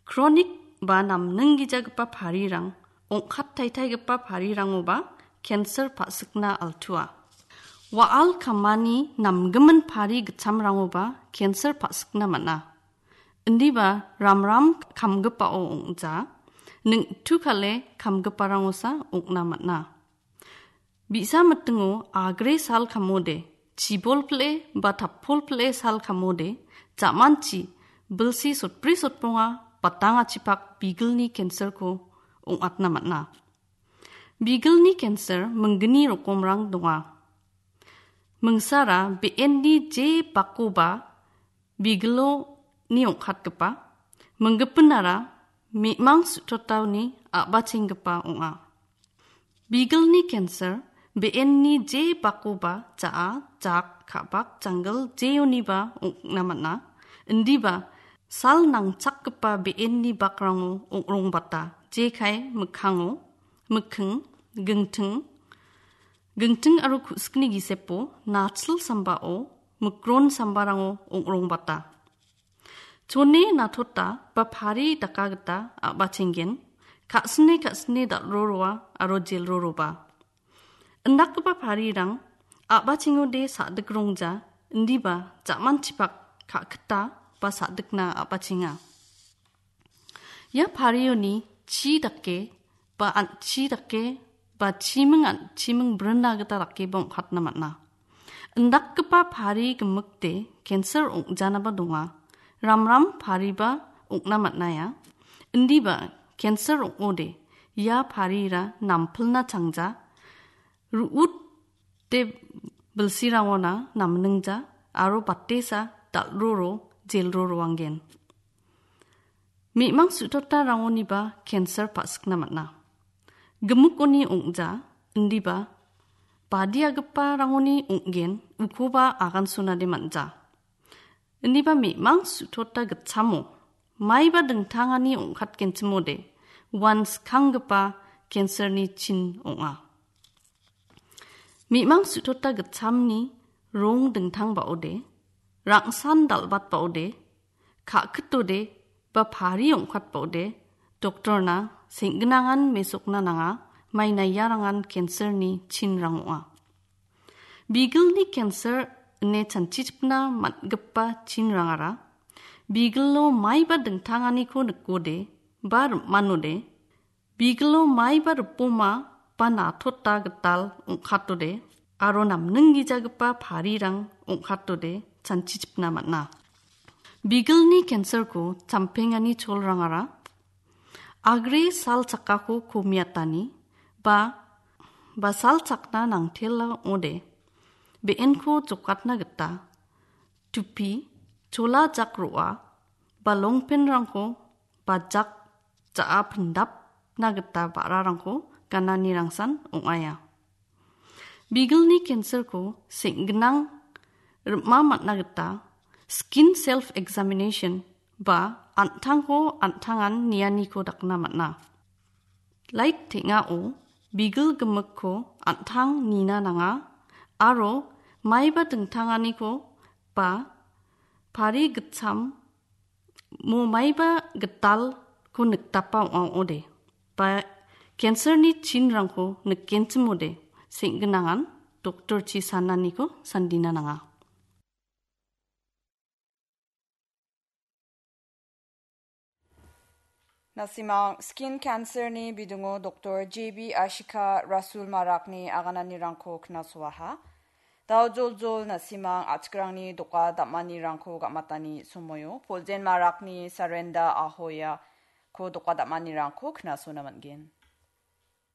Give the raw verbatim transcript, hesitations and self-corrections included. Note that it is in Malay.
크로닉 바 남는 기자급바 바리랑 옹갓 타이타이급바 바리랑오바 캔서 파스크나 알투아 와알 카마니 남금은 바리 그참랑오바 캔서 파스크나 만나 인디바 람람 감급바오 옹자 능 투칼레 감급바랑오사 옹나 만나 bisa metengo agre sal kamode cibol ple batapol ple sal kamode zamanci belsi sotpri sotponga patanga cipak bigelni cancer ko ong atna matna bigelni cancer menggeni rokomrang donga mengsara bnd j pakoba bigelo ni ong khatgepa menggepenara memang sutotawni abacinggepa onga bigelni cancer B N ni J bakuba caa jak kabak janggal J uniba namatna indiba sal nang cakkepa B N ni bakrango ong bata J kai mekhango mekheng gengteng gengteng aru kuskni gisepo natsel sambao mekron sambarango ong bata chone nathota ba phari dakagata abachengen kasne kasne dalrorowa aro jelroroba Endak kepa parirang, apa cingu de sadek rongja, indiba zaman cipak kak keta ba sadek na apa cinga. Ya pariyo ni ci dake ba an ci dake ba cimeng an cimeng berenda kita dake bong kat na matna. Endak kepa pari gemek de cancer ong jana ba donga, ram ram pari ba ong na matna ya. Indiba cancer ong ode, ya parira nampel na cangja. Ruut de belsirawona namnengja aro batesa dalroro jelroro anggen. Memang sutota rangoniba cancer paskna matna. Gemuk oni ongja indiba badia gepa rangoni onggen ukoba akan sunade manja. Indiba memang sutota getsamo maiba dengtangani ongkat kencemode once kanggepa cancer ni chin onga. Memang sutota gecamni rong dengtang baode, rangsan dalbat baode, kak ketode ba pari ongkat baode, doktorna senggenangan mesokna nanga mai nayarangan cancer ni chin rangoa. Bigel ni cancer ne cancicipna matgepa chin rangara, bigel lo mai ba dengtangani ko nekode, bar manode, bigel lo mai ba repoma Panathota getal ongkhatode aro namneng gijagepa parirang ongkhatode cancicipna matna. Bigelni cancer ko campengani cholrangara agre sal cakako komiatani ba basal cakna nangtela ode B N ko jokatna geta tupi chola jakroa ba longpen rangko ba jak caa pendap na geta bararangko kanani rangsan ongaya. Bigelni cancer ko senggenang remma matna geta skin self examination ba antang ko antangan niani ko dakna matna. Like tenga o bigel gemek ko antang nina nanga aro maiba dengtangani ko ba pari getsam mo maiba getal ko nektapa ong ode ba cancer ni chin rangko nekencemode senggenangan doktor ci sanani ko sandina nanga. Nasimang skin cancer ni bidungo doktor J B Ashika Rasul Marak ni aganani rangko knaswaha. Daw jol jol nasimang achkrang ni doka damani rangko gamatani sumoyo. Poljen Marak ni Sarenda Ahoya ko doka damani rangko knasuna manggen.